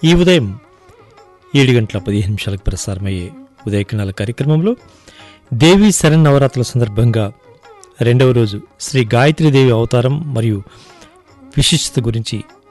ఈ ఉదయం 7:15 ప్రసారమయ్యే ఉదయకిరణాల కార్యక్రమంలో దేవీ శరన్నవరాత్రుల సందర్భంగా రెండవ రోజు శ్రీ గాయత్రీదేవి అవతారం మరియు విశిష్టత గురించి